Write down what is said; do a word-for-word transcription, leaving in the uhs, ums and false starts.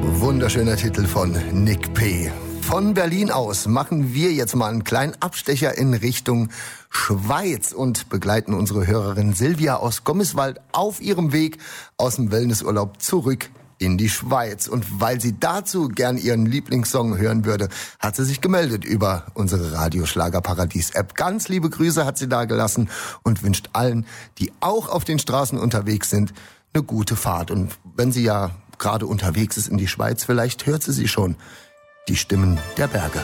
Wunderschöner Titel von Nick P. Von Berlin aus machen wir jetzt mal einen kleinen Abstecher in Richtung Schweiz und begleiten unsere Hörerin Silvia aus Gommiswald auf ihrem Weg aus dem Wellnessurlaub zurück in die Schweiz. Und weil sie dazu gern ihren Lieblingssong hören würde, hat sie sich gemeldet über unsere Radioschlagerparadies-App. Ganz liebe Grüße hat sie da gelassen und wünscht allen, die auch auf den Straßen unterwegs sind, eine gute Fahrt. Und wenn sie ja gerade unterwegs ist in die Schweiz, vielleicht hört sie sie schon. Die Stimmen der Berge.